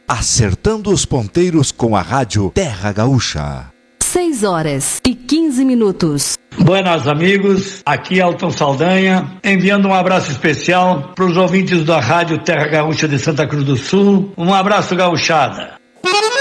acertando os ponteiros com a rádio Terra Gaúcha. 6h15. Buenas amigos, aqui Elton Saldanha, enviando um abraço especial para os ouvintes da rádio Terra Gaúcha de Santa Cruz do Sul. Um abraço, gauchada.